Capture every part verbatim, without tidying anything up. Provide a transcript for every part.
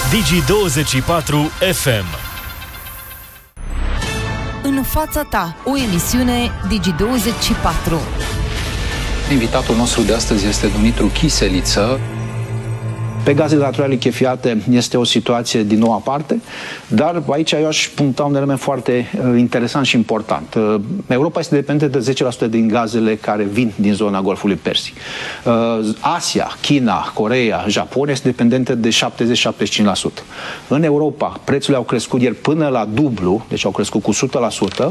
Digi douăzeci și patru F M. În fața ta, o emisiune Digi douăzeci și patru. Invitatul nostru de astăzi este Dumitru Chiseliță. Pe gazele naturale lichefiate este o situație din nou aparte, dar aici eu aș puncta un element foarte uh, interesant și important. Uh, Europa este dependentă de zece la sută din gazele care vin din zona Golfului Persic. Uh, Asia, China, Coreea, Japonia este dependentă de șaptezeci la șaptezeci și cinci la sută. În Europa, prețurile au crescut ieri până la dublu, deci au crescut cu o sută la sută.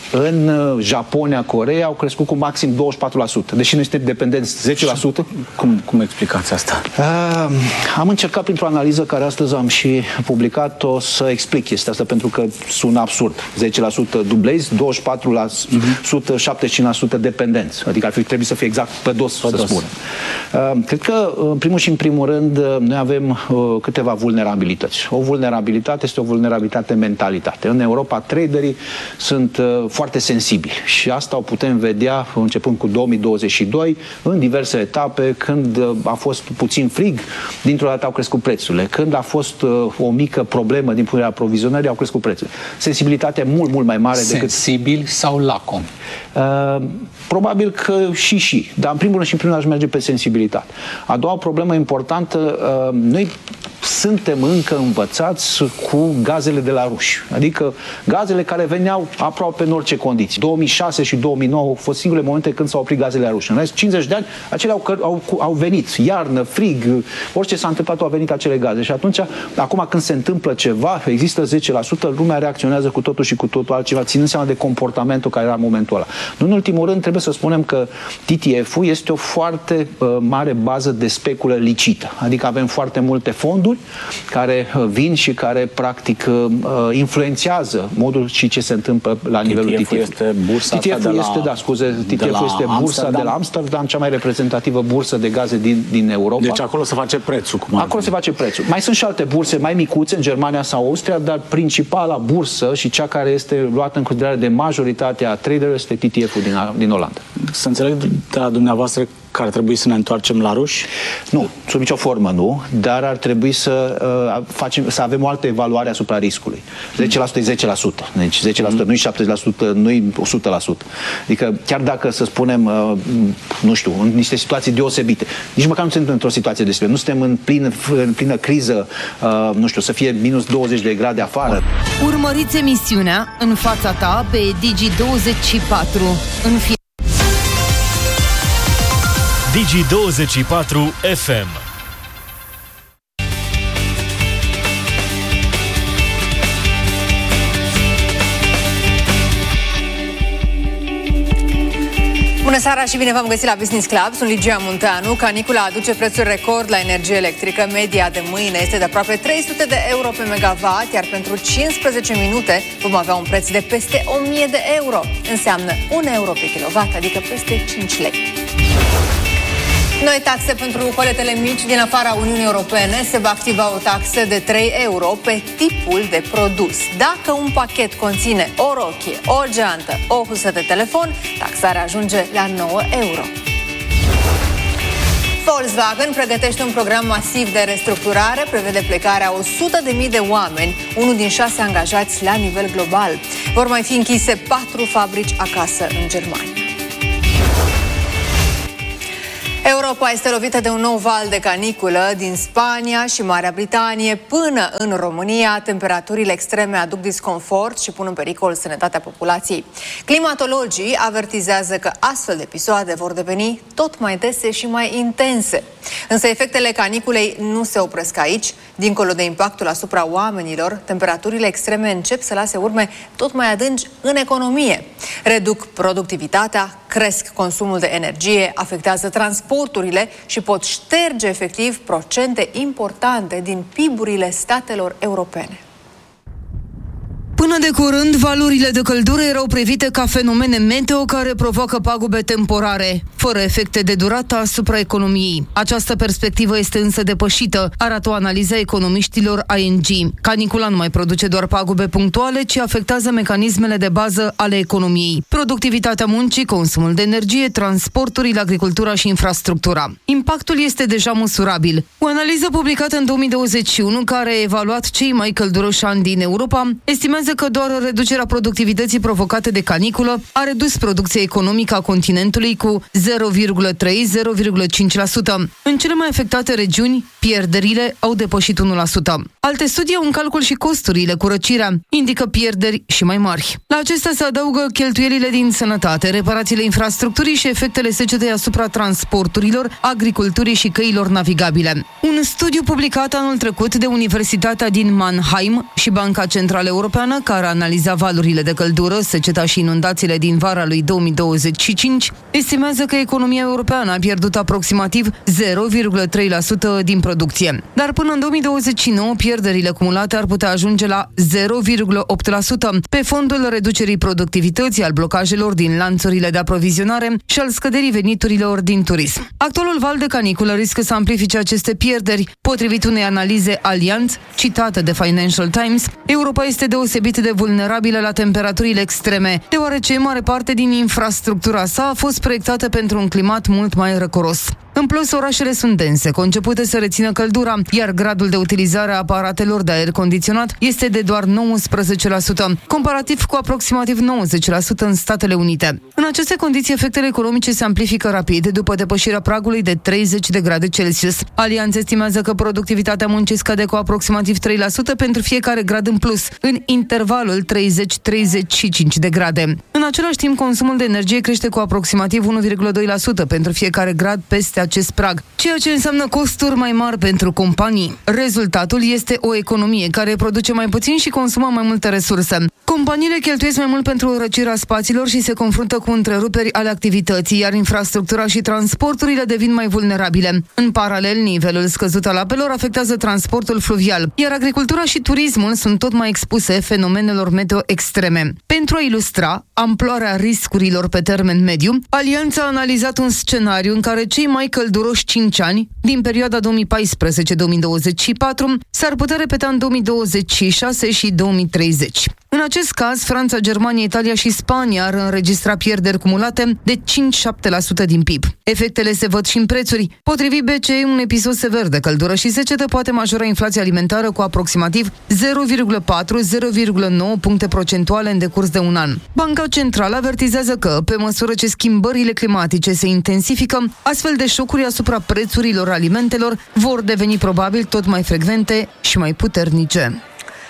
În Japonia, Coreea au crescut cu maxim douăzeci și patru la sută. Deși noi suntem dependenți zece la sută. Cum, cum explicați asta? Uh, am încercat printr-o analiză care astăzi am și publicat-o să explic chestia asta, pentru că sună absurd. zece la sută dublezi, douăzeci și patru la sută, șaptezeci și cinci la sută dependenți. Adică ar fi trebuit să fie exact pe dos, pe să dos. spunem. Uh, cred că, în primul și în primul rând, noi avem uh, câteva vulnerabilități. O vulnerabilitate este o vulnerabilitate mentalitate. În Europa, traderii sunt uh, foarte sensibili și asta o putem vedea începând cu două mii douăzeci și doi, în diverse etape, când uh, a fost puțin frig, dintr-o dată au crescut prețurile. Când a fost uh, o mică problemă din punerea aprovizionării, au crescut prețurile. Sensibilitatea mult, mult mai mare Sensibil decât... Sensibil sau lacom? Uh, probabil că și și. Dar în primul rând și în primul rând aș merge pe sensibilitate. A doua problemă importantă, uh, noi suntem încă învățați cu gazele de la ruși. Adică gazele care veneau aproape în orice condiții. două mii șase și două mii nouă au fost singurele momente când s-au oprit gazele la ruși. În rest, cincizeci de ani, acelea au, au, au venit. Iarnă, frig, orice s-a întâmplat, au venit acele gaze. Și atunci, acum când se întâmplă ceva, există zece la sută, lumea reacționează cu totul și cu totul altceva, ținând seama de comportamentul care era în momentul ăla. Nu în ultimul rând, trebuie să spunem că T T F-ul este o foarte uh, mare bază de speculă licită. Adică avem foarte multe fonduri care vin și care practic influențează modul și ce se întâmplă la nivelul T T F. Este bursa T T F-ul la, este, da, scuze, T T F-ul este bursa Amsterdam. de la Amsterdam, cea mai reprezentativă bursă de gaze din, din Europa. Deci acolo se face prețul. Cum acolo se face prețul. Mai sunt și alte burse mai micuțe în Germania sau Austria, dar principala bursă și cea care este luată în considerare de majoritatea traderilor este T T F-ul din, din Olanda. Să înțeleg de la dumneavoastră că ar trebui să ne întoarcem la ruși? Nu, sub nicio formă nu, dar ar trebui să, uh, facem, să avem o altă evaluare asupra riscului. zece la sută e zece la sută. Deci zece la sută nu e șaptezeci la sută, nu e o sută la sută. Adică chiar dacă, să spunem, uh, nu știu, în niște situații deosebite, nici măcar nu suntem într-o situație deosebită, nu suntem în plină, în plină criză, uh, nu știu, să fie minus douăzeci de grade afară. Urmăriți emisiunea În fața ta pe Digi douăzeci și patru. În fie... Digi douăzeci și patru F M. Bună seara și bine v-am găsit la Business Club. Sunt Ligia Munteanu. Canicula aduce prețuri record la energie electrică. Media de mâine este de aproape trei sute de euro pe megawatt, iar pentru cincisprezece minute vom avea un preț de peste o mie de euro. Înseamnă un euro pe kilowatt, adică peste cinci lei. Noi taxe pentru coletele mici din afara Uniunii Europene. Se va activa o taxă de trei euro pe tipul de produs. Dacă un pachet conține o rochie, o geantă, o husă de telefon, taxarea ajunge la nouă euro. Volkswagen pregătește un program masiv de restructurare, prevede plecarea o sută de mii de oameni, unul din șase angajați la nivel global. Vor mai fi închise patru fabrici acasă în Germania. Europa este lovită de un nou val de caniculă din Spania și Marea Britanie până în România. Temperaturile extreme aduc disconfort și pun în pericol sănătatea populației. Climatologii avertizează că astfel de episoade vor deveni tot mai dese și mai intense. Însă efectele caniculei nu se opresc aici. Dincolo de impactul asupra oamenilor, temperaturile extreme încep să lase urme tot mai adânci în economie. Reduc productivitatea, cresc consumul de energie, afectează transporturile și pot șterge efectiv procente importante din P I B-urile statelor europene. Până de curând, valurile de căldură erau privite ca fenomene meteo care provoacă pagube temporare, fără efecte de durată asupra economiei. Această perspectivă este însă depășită, arată o analiză a economiștilor I N G. Canicula nu mai produce doar pagube punctuale, ci afectează mecanismele de bază ale economiei: productivitatea muncii, consumul de energie, transporturile, agricultura și infrastructura. Impactul este deja măsurabil. O analiză publicată în două mii douăzeci și unu, care a evaluat cei mai călduroși ani din Europa, estimează că doar reducerea productivității provocate de caniculă a redus producția economică a continentului cu zero virgulă trei - zero virgulă cinci la sută. În cele mai afectate regiuni, pierderile au depășit unu la sută. Alte studii au în calcul și costurile cu răcirea, indică pierderi și mai mari. La acestea se adaugă cheltuielile din sănătate, reparațiile infrastructurii și efectele secetei asupra transporturilor, agriculturii și căilor navigabile. Un studiu publicat anul trecut de Universitatea din Mannheim și Banca Centrală Europeană, care analiza valurile de căldură, seceta și inundațiile din vara lui două mii douăzeci și cinci, estimează că economia europeană a pierdut aproximativ zero virgulă trei la sută din producție. Dar până în două mii douăzeci și nouă, pierderile cumulate ar putea ajunge la zero virgulă opt la sută, pe fondul reducerii productivității, al blocajelor din lanțurile de aprovizionare și al scăderii veniturilor din turism. Actualul val de caniculă riscă să amplifice aceste pierderi. Potrivit unei analize Allianz, citată de Financial Times, Europa este deosebit de vulnerabilă la temperaturile extreme, deoarece mare parte din infrastructura sa a fost proiectată pentru un climat mult mai răcoros. În plus, orașele sunt dense, concepute să rețină căldura, iar gradul de utilizare a aparatelor de aer condiționat este de doar nouăsprezece la sută, comparativ cu aproximativ nouăzeci la sută în Statele Unite. În aceste condiții, efectele economice se amplifică rapid după depășirea pragului de treizeci de grade Celsius. Alianța estimează că productivitatea muncii scade cu aproximativ trei la sută pentru fiecare grad în plus, în intervalul treizeci - treizeci și cinci de grade. În același timp, consumul de energie crește cu aproximativ unu virgulă doi la sută pentru fiecare grad peste acest prag, ceea ce înseamnă costuri mai mari pentru companii. Rezultatul este o economie care produce mai puțin și consumă mai multe resurse. Companiile cheltuiesc mai mult pentru răcirea spațiilor și se confruntă cu întreruperi ale activității, iar infrastructura și transporturile devin mai vulnerabile. În paralel, nivelul scăzut al apelor afectează transportul fluvial, iar agricultura și turismul sunt tot mai expuse fenomenelor meteo extreme. Pentru a ilustra amploarea riscurilor pe termen mediu, Alianța a analizat un scenariu în care cei mai călduroși cinci ani, din perioada două mii paisprezece - două mii douăzeci și patru, s-ar putea repeta în două mii douăzeci și șase și două mii treizeci. În acest caz, Franța, Germania, Italia și Spania ar înregistra pierderi cumulate de cinci - șapte la sută din P I B. Efectele se văd și în prețuri. Potrivit B C E, un episod sever de căldură și secetă poate majora inflația alimentară cu aproximativ zero virgulă patru - zero virgulă nouă puncte procentuale în decurs de un an. Banca Centrală avertizează că, pe măsură ce schimbările climatice se intensifică, astfel de șocuri asupra prețurilor alimentelor vor deveni probabil tot mai frecvente și mai puternice.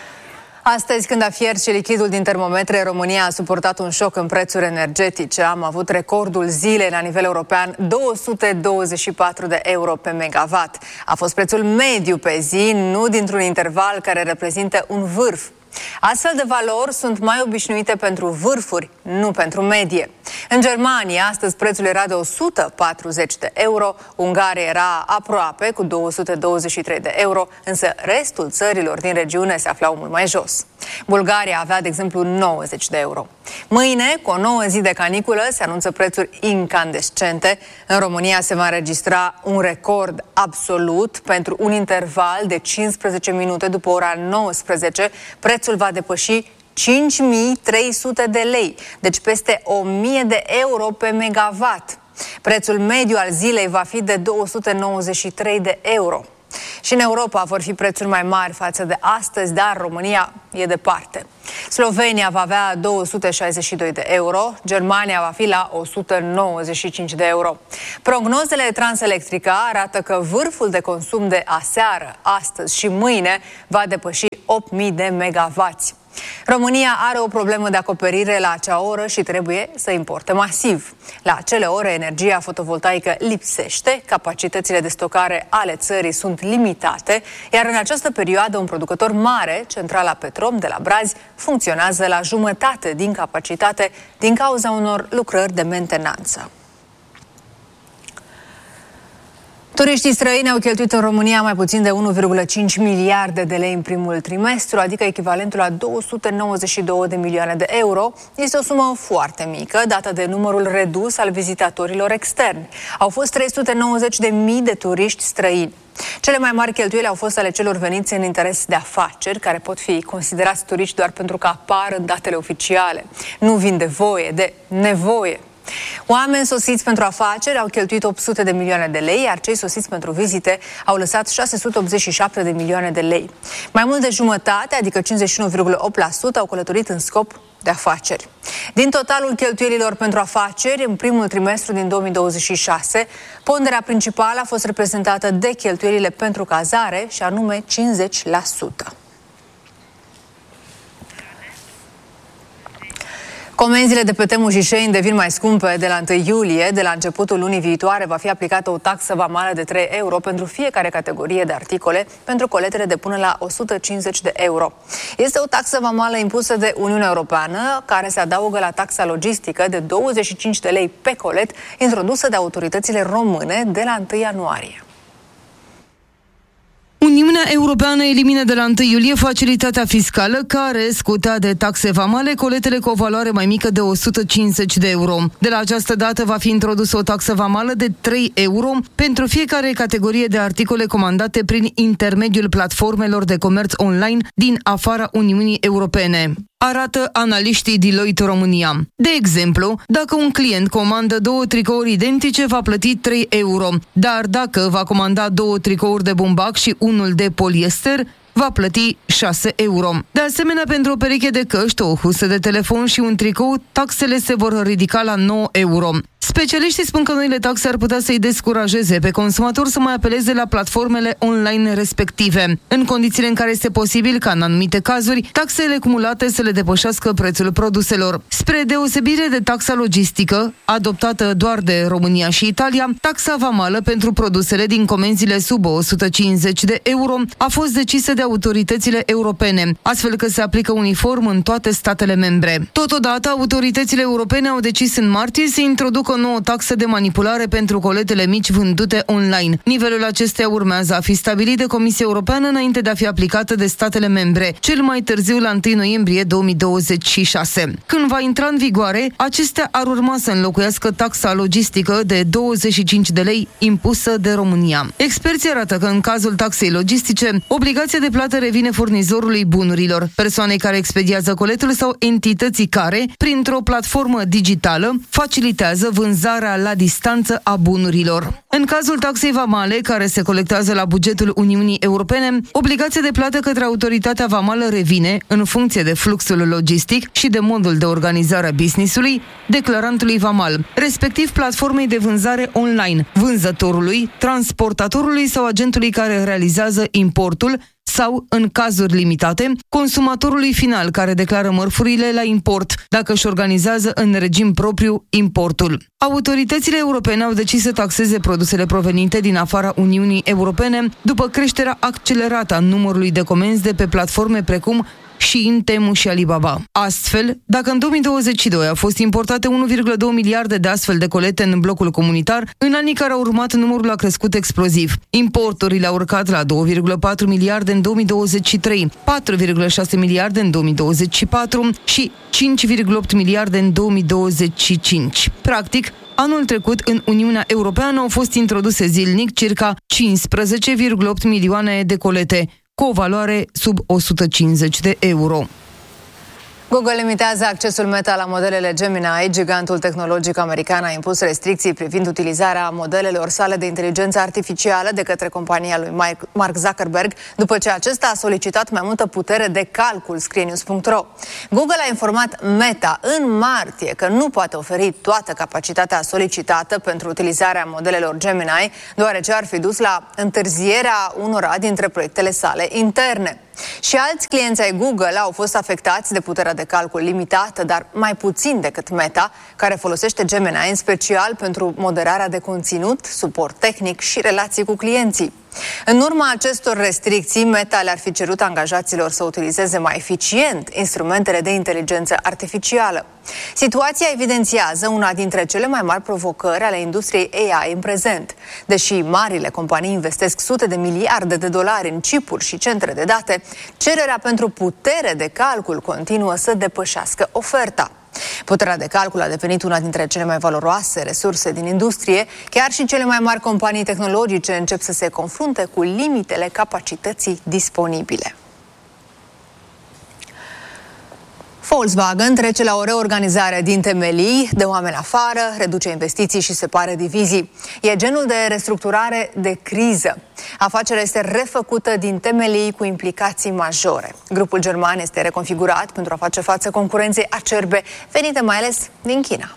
Astăzi, când a fiert și lichidul din termometre, România a suportat un șoc în prețuri energetice. Am avut recordul zilei la nivel european, două sute douăzeci și patru de euro pe megawatt. A fost prețul mediu pe zi, nu dintr-un interval care reprezintă un vârf. Astfel de valori sunt mai obișnuite pentru vârfuri, nu pentru medie. În Germania, astăzi prețul era de o sută patruzeci de euro, Ungaria era aproape cu două sute douăzeci și trei de euro, însă restul țărilor din regiune se aflau mult mai jos. Bulgaria avea, de exemplu, nouăzeci de euro. Mâine, cu o nouă zi de caniculă, se anunță prețuri incandescente. În România se va înregistra un record absolut pentru un interval de cincisprezece minute după ora nouăsprezece. Prețul va depăși cinci mii trei sute de lei, deci peste o mie de euro pe megawatt. Prețul mediu al zilei va fi de două sute nouăzeci și trei de euro. Și în Europa vor fi prețuri mai mari față de astăzi, dar România e departe. Slovenia va avea două sute șaizeci și doi de euro, Germania va fi la o sută nouăzeci și cinci de euro. Prognozele Transelectrica arată că vârful de consum de aseară, astăzi și mâine va depăși opt mii de megawatts. România are o problemă de acoperire la acea oră și trebuie să importe masiv. La acele ore, energia fotovoltaică lipsește, capacitățile de stocare ale țării sunt limitate, iar în această perioadă un producător mare, centrala Petrom de la Brazi, funcționează la jumătate din capacitate din cauza unor lucrări de mentenanță. Turiștii străini au cheltuit în România mai puțin de unu virgulă cinci miliarde de lei în primul trimestru, adică echivalentul la două sute nouăzeci și două de milioane de euro. Este o sumă foarte mică, dată de numărul redus al vizitatorilor externi. Au fost trei sute nouăzeci de mii de turiști străini. Cele mai mari cheltuieli au fost ale celor veniți în interes de afaceri, care pot fi considerați turiști doar pentru că apar în datele oficiale. Nu vin de voie, de nevoie. Oameni sosiți pentru afaceri au cheltuit opt sute de milioane de lei, iar cei sosiți pentru vizite au lăsat șase sute optzeci și șapte de milioane de lei. Mai mult de jumătate, adică cincizeci și unu virgulă opt la sută, au călătorit în scop de afaceri. Din totalul cheltuielilor pentru afaceri, în primul trimestru din două mii douăzeci și șase, ponderea principală a fost reprezentată de cheltuielile pentru cazare, și anume cincizeci la sută. Comenzile de pe Temu și Shein devin mai scumpe de la întâi iulie. De la începutul lunii viitoare va fi aplicată o taxă vamală de trei euro pentru fiecare categorie de articole pentru coletele de până la o sută cincizeci de euro. Este o taxă vamală impusă de Uniunea Europeană, care se adaugă la taxa logistică de douăzeci și cinci de lei pe colet, introdusă de autoritățile române de la întâi ianuarie. Uniunea Europeană elimină de la întâi iulie facilitatea fiscală care scutea de taxe vamale coletele cu o valoare mai mică de o sută cincizeci de euro. De la această dată va fi introdusă o taxă vamală de trei euro pentru fiecare categorie de articole comandate prin intermediul platformelor de comerț online din afara Uniunii Europene, arată analiștii Deloitte România. De exemplu, dacă un client comandă două tricouri identice, va plăti trei euro, dar dacă va comanda două tricouri de bumbac și unul de poliester, va plăti șase euro. De asemenea, pentru o pereche de căști, o husă de telefon și un tricou, taxele se vor ridica la nouă euro. Specialiștii spun că noile taxe ar putea să-i descurajeze pe consumator să mai apeleze la platformele online respective, în condițiile în care este posibil ca în anumite cazuri taxele cumulate să le depășească prețul produselor. Spre deosebire de taxa logistică, adoptată doar de România și Italia, taxa vamală pentru produsele din comenzile sub o sută cincizeci de euro a fost decisă de autoritățile europene, astfel că se aplică uniform în toate statele membre. Totodată, autoritățile europene au decis în martie să introducă o nouă taxă de manipulare pentru coletele mici vândute online. Nivelul acesteia urmează a fi stabilit de Comisia Europeană înainte de a fi aplicată de statele membre, cel mai târziu la întâi noiembrie două mii douăzeci și șase. Când va intra în vigoare, acestea ar urma să înlocuiască taxa logistică de douăzeci și cinci de lei impusă de România. Experții arată că în cazul taxei logistice, obligația de plată revine furnizorului bunurilor, persoanei care expediază coletul sau entității care, printr-o platformă digitală, facilitează vânzarea la distanță a bunurilor. În cazul taxei vamale, care se colectează la bugetul Uniunii Europene, obligația de plată către autoritatea vamală revine, în funcție de fluxul logistic și de modul de organizare a business-ului, declarantului vamal, respectiv platformei de vânzare online, vânzătorului, transportatorului sau agentului care realizează importul sau, în cazuri limitate, consumatorului final care declară mărfurile la import, dacă își organizează în regim propriu importul. Autoritățile europene au decis să taxeze produsele provenite din afara Uniunii Europene după creșterea accelerată a numărului de comenzi de pe platforme precum Shein, Temu și Alibaba. Astfel, dacă în două mii douăzeci și doi au fost importate unu virgulă doi miliarde de astfel de colete în blocul comunitar, în anii care au urmat numărul a crescut exploziv. Importurile au urcat la două virgulă patru miliarde în două mii douăzeci și trei, patru virgulă șase miliarde în două mii douăzeci și patru și cinci virgulă opt miliarde în două mii douăzeci și cinci. Practic, anul trecut, în Uniunea Europeană au fost introduse zilnic circa cincisprezece virgulă opt milioane de colete, cu o valoare sub o sută cincizeci de euro. Google limitează accesul Meta la modelele Gemini. Gigantul tehnologic american a impus restricții privind utilizarea modelelor sale de inteligență artificială de către compania lui Mark Zuckerberg, după ce acesta a solicitat mai multă putere de calcul, scrie news punct ro. Google a informat Meta în martie că nu poate oferi toată capacitatea solicitată pentru utilizarea modelelor Gemini, deoarece ar fi dus la întârzierea unora dintre proiectele sale interne. Și alți clienți ai Google au fost afectați de puterea de calcul limitată, dar mai puțin decât Meta, care folosește Gemini în special pentru moderarea de conținut, suport tehnic și relații cu clienții. În urma acestor restricții, Meta le-ar fi cerut angajaților să utilizeze mai eficient instrumentele de inteligență artificială. Situația evidențiază una dintre cele mai mari provocări ale industriei A I în prezent. Deși marile companii investesc sute de miliarde de dolari în chipuri și centre de date, cererea pentru putere de calcul continuă să depășească oferta. Puterea de calcul a devenit una dintre cele mai valoroase resurse din industrie, chiar și cele mai mari companii tehnologice încep să se confrunte cu limitele capacității disponibile. Volkswagen trece la o reorganizare din temelii, dă oameni afară, reduce investiții și separă divizii. E genul de restructurare de criză. Afacerea este refăcută din temelii cu implicații majore. Grupul german este reconfigurat pentru a face față concurenței acerbe, venite mai ales din China.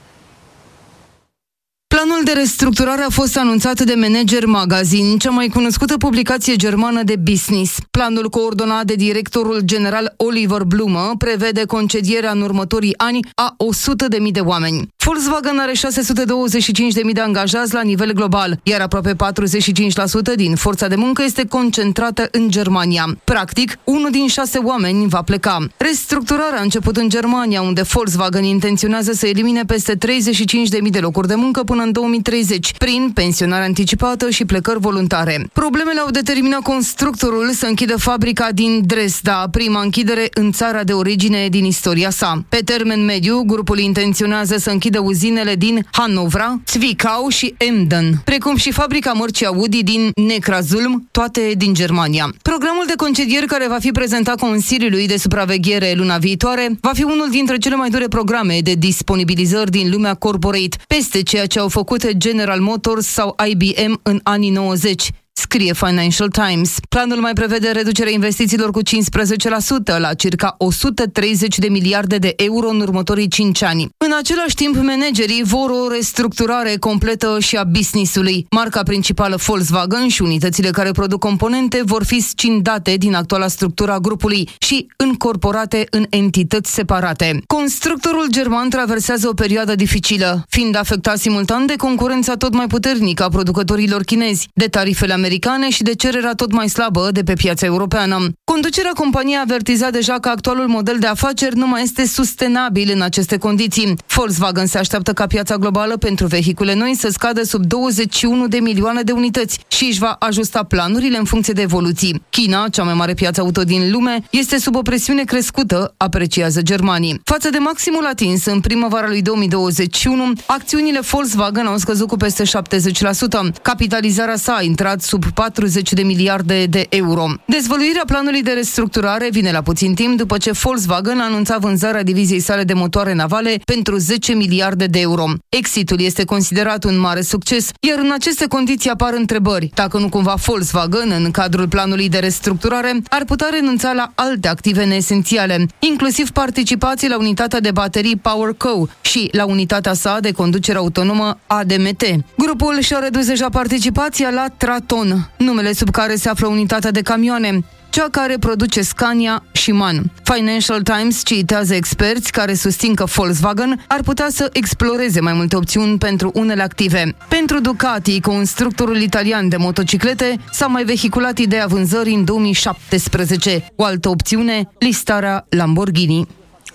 Planul de restructurare a fost anunțat de Manager Magazine, cea mai cunoscută publicație germană de business. Planul, coordonat de directorul general Oliver Blume, prevede concedierea în următorii ani a o sută de mii de oameni. Volkswagen are șase sute douăzeci și cinci de mii de angajați la nivel global, iar aproape patruzeci și cinci la sută din forța de muncă este concentrată în Germania. Practic, unul din șase oameni va pleca. Restructurarea a început în Germania, unde Volkswagen intenționează să elimine peste treizeci și cinci de mii de locuri de muncă până în două mii treizeci, prin pensionare anticipată și plecări voluntare. Problemele au determinat constructorul să închidă fabrica din Dresda, prima închidere în țara de origine din istoria sa. Pe termen mediu, grupul intenționează să închidă uzinele din Hanovra, Zwickau și Emden, precum și fabrica mărcii Audi din Neckarsulm, toate din Germania. Programul de concedieri care va fi prezentat Consiliului de Supraveghere luna viitoare va fi unul dintre cele mai dure programe de disponibilizări din lumea corporate, peste ceea ce au făcut General Motors sau I B M în anii nouăzeci. Scrie Financial Times. Planul mai prevede reducerea investițiilor cu cincisprezece la sută la circa o sută treizeci de miliarde de euro în următorii cinci ani. În același timp, managerii vor o restructurare completă și a business-ului. Marca principală Volkswagen și unitățile care produc componente vor fi scindate din actuala structură a grupului și încorporate în entități separate. Constructorul german traversează o perioadă dificilă, fiind afectat simultan de concurența tot mai puternică a producătorilor chinezi, de tarifele americane și de cererea tot mai slabă de pe piața europeană. Conducerea companiei a avertizat deja că actualul model de afaceri nu mai este sustenabil în aceste condiții. Volkswagen se așteaptă ca piața globală pentru vehicule noi să scadă sub douăzeci și unu de milioane de unități și își va ajusta planurile în funcție de evoluții. China, cea mai mare piață auto din lume, este sub o presiune crescută, apreciază germanii. Față de maximul atins în primăvara lui două mii douăzeci și unu, acțiunile Volkswagen au scăzut cu peste șaptezeci la sută. Capitalizarea sa a intrat sub patruzeci de miliarde de euro. Dezvăluirea planului de restructurare vine la puțin timp după ce Volkswagen a anunțat vânzarea diviziei sale de motoare navale pentru zece miliarde de euro. Exitul este considerat un mare succes, iar în aceste condiții apar întrebări. Dacă nu cumva Volkswagen, în cadrul planului de restructurare, ar putea renunța la alte active neesențiale, inclusiv participații la unitatea de baterii PowerCo și la unitatea sa de conducere autonomă A D M T. Grupul și-a redus deja participația la Traton, numele sub care se află unitatea de camioane, cea care produce Scania și MAN. Financial Times citează experți care susțin că Volkswagen ar putea să exploreze mai multe opțiuni pentru unele active. Pentru Ducati, constructorul italian de motociclete, s-a mai vehiculat ideea vânzării în două mii șaptesprezece. O altă opțiune, listarea Lamborghini.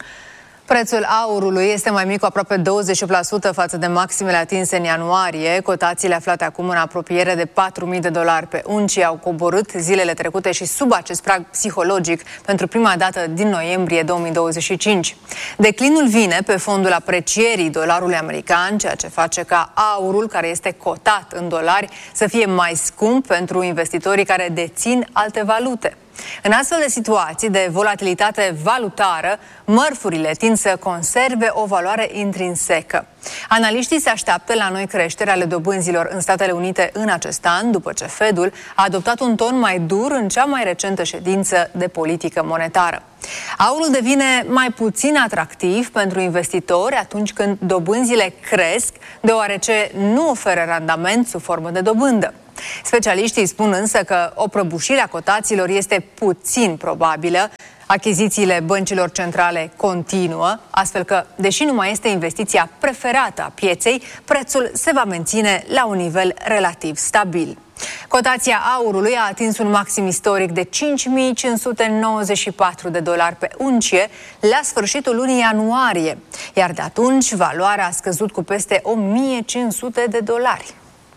Prețul aurului este mai mic cu aproape douăzeci și opt la sută față de maximele atinse în ianuarie. Cotațiile aflate acum în apropiere de patru mii de dolari pe uncie au coborât zilele trecute și sub acest prag psihologic pentru prima dată din noiembrie două mii douăzeci și cinci. Declinul vine pe fondul aprecierii dolarului american, ceea ce face ca aurul, care este cotat în dolari, să fie mai scump pentru investitorii care dețin alte valute. În astfel de situații de volatilitate valutară, mărfurile tind să conserve o valoare intrinsecă. Analiștii se așteaptă la noi creșteri ale dobânzilor în Statele Unite în acest an, după ce Fedul a adoptat un ton mai dur în cea mai recentă ședință de politică monetară. Aurul devine mai puțin atractiv pentru investitori atunci când dobânzile cresc, deoarece nu oferă randament sub formă de dobândă. Specialiștii spun însă că o prăbușire a cotațiilor este puțin probabilă. Achizițiile băncilor centrale continuă, astfel că, deși nu mai este investiția preferată a pieței, prețul se va menține la un nivel relativ stabil. Cotația aurului a atins un maxim istoric de cinci mii cinci sute nouăzeci și patru de dolari pe uncie la sfârșitul lunii ianuarie, iar de atunci valoarea a scăzut cu peste o mie cinci sute de dolari.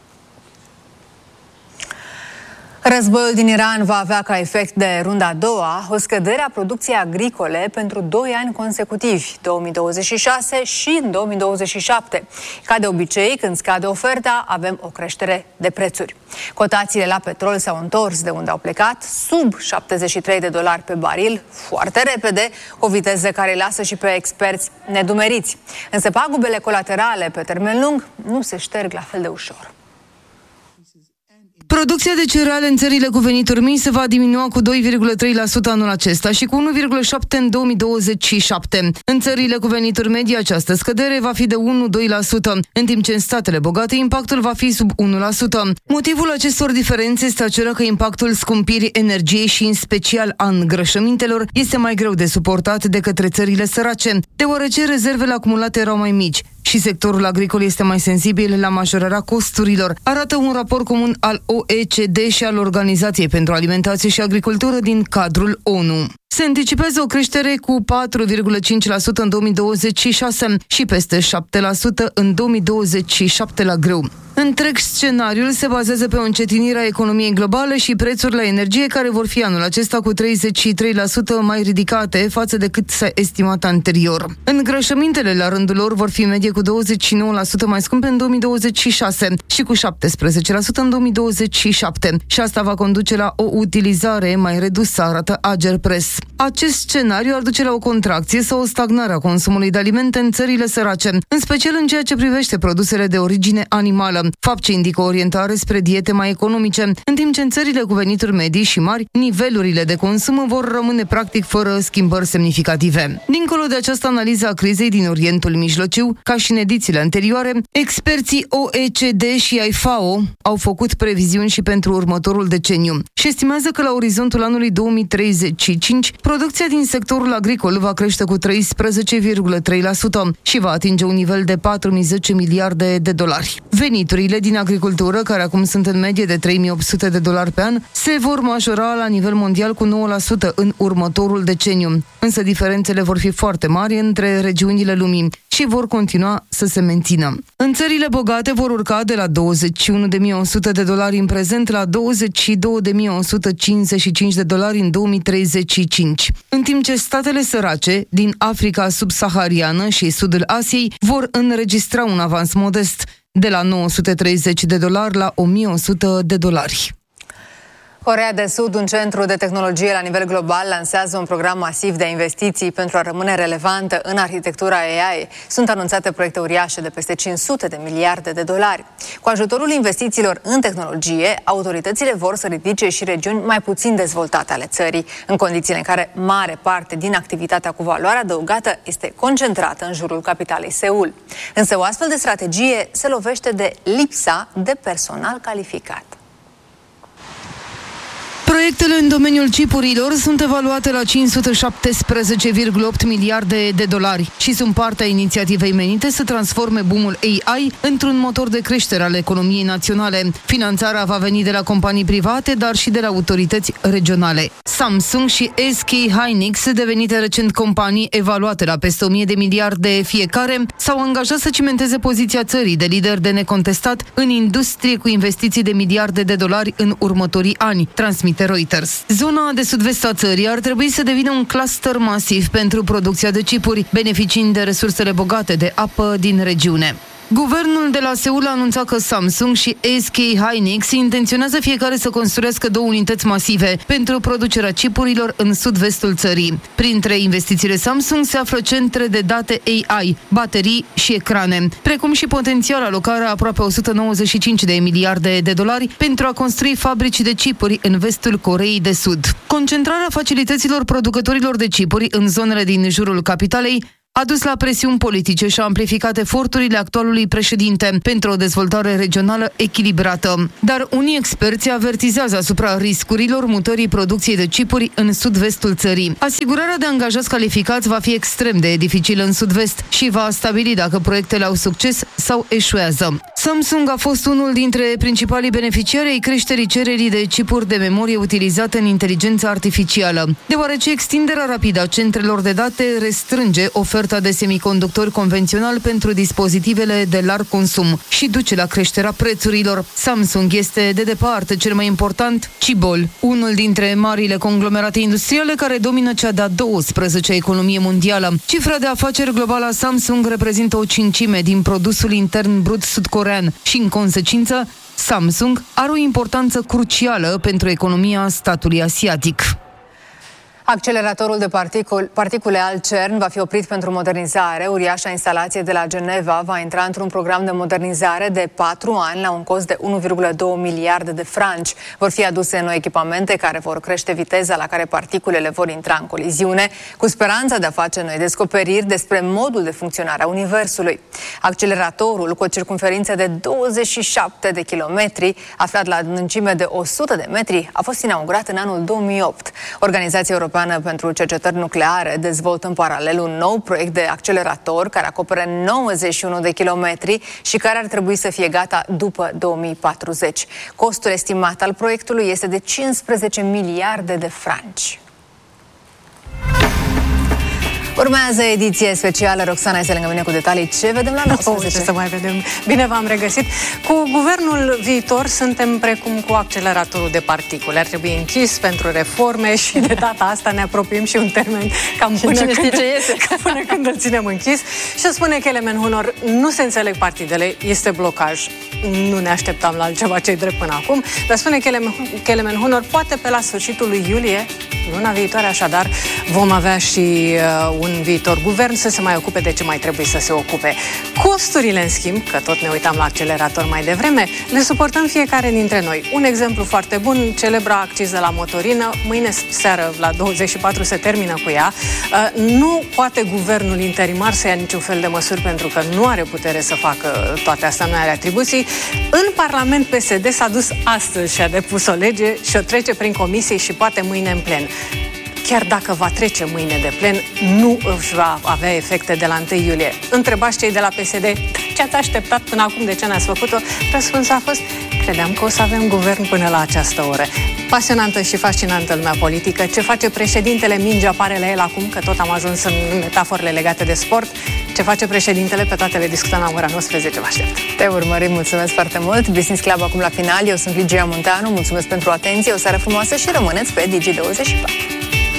Războiul din Iran va avea ca efect de runda a doua o scădere a producției agricole pentru doi ani consecutivi, două mii douăzeci și șase și două mii douăzeci și șapte. Ca de obicei, când scade oferta, avem o creștere de prețuri. Cotațiile la petrol s-au întors de unde au plecat, sub șaptezeci și trei de dolari pe baril, foarte repede, o viteză care îi lasă și pe experți nedumeriți. Însă pagubele colaterale pe termen lung nu se șterg la fel de ușor. Producția de cereale în țările cu venituri mici se va diminua cu doi virgulă trei la sută anul acesta și cu unu virgulă șapte la sută în două mii douăzeci și șapte. În țările cu venituri medii, această scădere va fi de unu - doi la sută, în timp ce în statele bogate impactul va fi sub unu la sută. Motivul acestor diferențe este acela că impactul scumpirii energiei și în special a îngrășămintelor este mai greu de suportat de către țările sărace, deoarece rezervele acumulate erau mai mici și sectorul agricol este mai sensibil la majorarea costurilor, arată un raport comun al O E C D și al Organizației pentru Alimentație și Agricultură din cadrul O N U. Se anticipează o creștere cu patru virgulă cinci la sută în două mii douăzeci și șase și peste șapte la sută în două mii douăzeci și șapte la grâu. Întreg scenariul se bazează pe o încetinire a economiei globale și prețuri la energie care vor fi anul acesta cu treizeci și trei la sută mai ridicate față de cât s-a estimat anterior. Îngrășămintele la rândul lor vor fi în medie cu douăzeci și nouă la sută mai scumpe în două mii douăzeci și șase și cu șaptesprezece la sută în două mii douăzeci și șapte și asta va conduce la o utilizare mai redusă, arată Agerpres. Acest scenariu ar duce la o contracție sau o stagnare a consumului de alimente în țările sărace, în special în ceea ce privește produsele de origine animală, fapt ce indică o orientare spre diete mai economice, în timp ce în țările cu venituri medii și mari, nivelurile de consum vor rămâne practic fără schimbări semnificative. Dincolo de această analiză a crizei din Orientul Mijlociu, ca și în edițiile anterioare, experții O E C D și ai F A O au făcut previziuni și pentru următorul deceniu și estimează că la orizontul anului două mii treizeci și cinci, producția din sectorul agricol va crește cu treisprezece virgulă trei la sută și va atinge un nivel de patru mii zece miliarde de dolari. Veniturile din agricultură, care acum sunt în medie de trei mii opt sute de dolari pe an, se vor majora la nivel mondial cu nouă la sută în următorul deceniu. Însă diferențele vor fi foarte mari între regiunile lumii și vor continua să se mențină. În țările bogate vor urca de la douăzeci și unu de mii o sută de dolari în prezent la douăzeci și două de mii o sută cincizeci și cinci de dolari în două mii treizeci și cinci. În timp ce statele sărace din Africa subsahariană și sudul Asiei vor înregistra un avans modest de la nouă sute treizeci de dolari la o mie o sută de dolari. Coreea de Sud, un centru de tehnologie la nivel global, lansează un program masiv de investiții pentru a rămâne relevantă în arhitectura A I. Sunt anunțate proiecte uriașe de peste cinci sute de miliarde de dolari. Cu ajutorul investițiilor în tehnologie, autoritățile vor să ridice și regiuni mai puțin dezvoltate ale țării, în condițiile în care mare parte din activitatea cu valoare adăugată este concentrată în jurul capitalei Seul. Însă o astfel de strategie se lovește de lipsa de personal calificat. Proiectele în domeniul chipurilor sunt evaluate la cinci sute șaptesprezece virgulă opt miliarde de dolari și sunt partea inițiativei menite să transforme boomul A I într-un motor de creștere al economiei naționale. Finanțarea va veni de la companii private, dar și de la autorități regionale. Samsung și S K Hynix, devenite recent companii evaluate la peste o mie de miliarde fiecare, s-au angajat să cimenteze poziția țării de lider de necontestat în industrie cu investiții de miliarde de dolari în următorii ani, transmite Reuters. Zona de sud-vest a țării ar trebui să devină un cluster masiv pentru producția de chipuri, beneficiind de resursele bogate de apă din regiune. Guvernul de la Seul a anunțat că Samsung și S K Hynix intenționează fiecare să construiască două unități masive pentru producerea chipurilor în sud-vestul țării. Printre investițiile Samsung se află centre de date A I, baterii și ecrane, precum și potențial alocarea aproape o sută nouăzeci și cinci de miliarde de dolari pentru a construi fabrici de chipuri în vestul Coreei de Sud. Concentrarea facilităților producătorilor de chipuri în zonele din jurul capitalei a dus la presiuni politice și a amplificat eforturile actualului președinte pentru o dezvoltare regională echilibrată. Dar unii experți avertizează asupra riscurilor mutării producției de chipuri în sud-vestul țării. Asigurarea de angajați calificați va fi extrem de dificilă în sud-vest și va stabili dacă proiectele au succes sau eșuează. Samsung a fost unul dintre principalii beneficiari ai creșterii cererii de chipuri de memorie utilizate în inteligența artificială, deoarece extinderea rapidă a centrelor de date restrânge oferta de semiconductori convențional pentru dispozitivele de larg consum și duce la creșterea prețurilor. Samsung este de departe cel mai important cibol, unul dintre marile conglomerate industriale care domină cea de-a douăsprezecea economie mondială. Cifra de afaceri globală a Samsung reprezintă o cincime din produsul intern brut sud-corean și, în consecință, Samsung are o importanță crucială pentru economia statului asiatic. Acceleratorul de particul, particule al CERN va fi oprit pentru modernizare. Uriașa instalație de la Geneva va intra într-un program de modernizare de patru ani la un cost de unu virgulă doi miliarde de franci. Vor fi aduse noi echipamente care vor crește viteza la care particulele vor intra în coliziune, cu speranța de a face noi descoperiri despre modul de funcționare a Universului. Acceleratorul, cu o circumferință de douăzeci și șapte de kilometri, aflat la adâncime de o sută de metri, a fost inaugurat în anul două mii opt. Organizația Europeană pentru Cercetări Nucleare dezvoltă în paralel un nou proiect de accelerator care acoperă nouăzeci și unu de kilometri și care ar trebui să fie gata după două mii patruzeci. Costul estimat al proiectului este de cincisprezece miliarde de franci. Urmează ediție specială. Roxana este lângă mine cu detalii. Ce vedem la nouăsprezece? Oh, ce să mai vedem? Bine v-am regăsit. Cu guvernul viitor suntem precum cu acceleratorul de particule. Ar trebui închis pentru reforme și de data asta ne apropiem și un termen cam până, când, ce iese? până când îl ținem închis. Și spune Kelemen Hunor, nu se înțeleg partidele, este blocaj. Nu ne așteptam la altceva ce-i drept până acum, dar spune Kelemen Hunor, poate pe la sfârșitul lui iulie, luna viitoare așadar, vom avea și uh, un viitor guvern să se mai ocupe de ce mai trebuie să se ocupe. Costurile, în schimb, că tot ne uitam la accelerator mai devreme, le suportăm fiecare dintre noi. Un exemplu foarte bun, celebra acciză la motorină, mâine seară la douăzeci și patru se termină cu ea. Nu poate guvernul interimar să ia niciun fel de măsuri pentru că nu are putere să facă toate astea, nu are atribuții. În Parlament P S D s-a dus astăzi și a depus o lege și o trece prin comisie și poate mâine în plen. Chiar dacă va trece mâine de plen, nu își va avea efecte de la întâi iulie. Întrebați cei de la P S D, ce ați așteptat până acum, de ce n-ați făcut-o? Răspunsul a fost, credeam că o să avem guvern până la această oră. Pasionantă și fascinantă lumea politică. Ce face președintele, minge apare la el acum, că tot am ajuns în metaforele legate de sport. Ce face președintele, pe toate le discutăm la ora nouăsprezece, vă aștept. Te urmărim, mulțumesc foarte mult. Business Club acum la final, eu sunt Ligia Munteanu, mulțumesc pentru atenție, o seară frumoasă și rămâneți pe Digi douăzeci și patru.